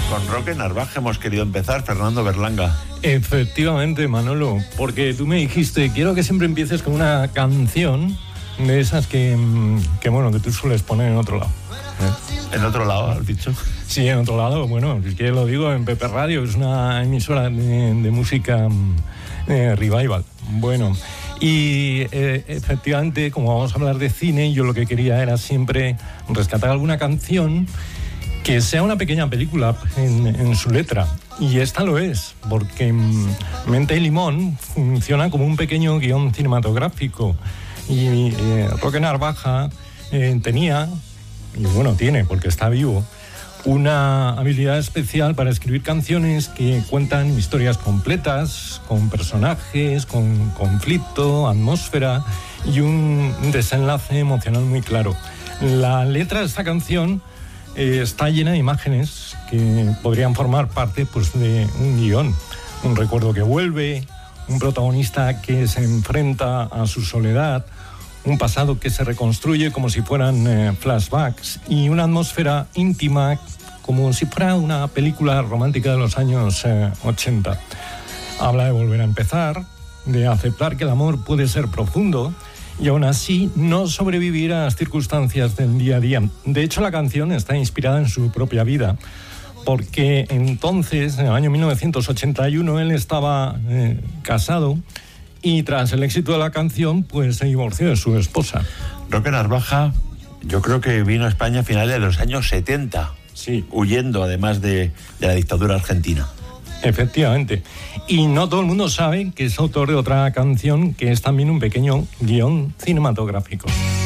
Con Roque Narvaja hemos querido empezar, Fernando Berlanga. Efectivamente, Manolo, porque tú me dijiste, quiero que siempre empieces con una canción de esas que tú sueles poner en otro lado. ¿En otro lado, has dicho? Sí, en otro lado, bueno, es que lo digo en Pepe Radio, es una emisora de música revival. Bueno, y efectivamente, como vamos a hablar de cine, yo lo que quería era siempre rescatar alguna canción que sea una pequeña película en su letra. Y esta lo es, porque Menta y Limón funciona como un pequeño guión cinematográfico. Y Roque Narvaja tenía, y bueno, tiene, porque está vivo, una habilidad especial para escribir canciones que cuentan historias completas, con personajes, con conflicto, atmósfera y un desenlace emocional muy claro. La letra de esta canción está llena de imágenes que podrían formar parte de un guión. Un recuerdo que vuelve, un protagonista que se enfrenta a su soledad, un pasado que se reconstruye como si fueran flashbacks y una atmósfera íntima como si fuera una película romántica de los años 80. Habla de volver a empezar, de aceptar que el amor puede ser profundo y aún así no sobrevivir a las circunstancias del día a día. De hecho, la canción está inspirada en su propia vida, porque entonces, en el año 1981, él estaba casado y tras el éxito de la canción, pues se divorció de su esposa. Roque Narvaja, yo creo que vino a España a finales de los años 70, sí, huyendo además de la dictadura argentina. Efectivamente. Y no todo el mundo sabe que es autor de otra canción que es también un pequeño guión cinematográfico.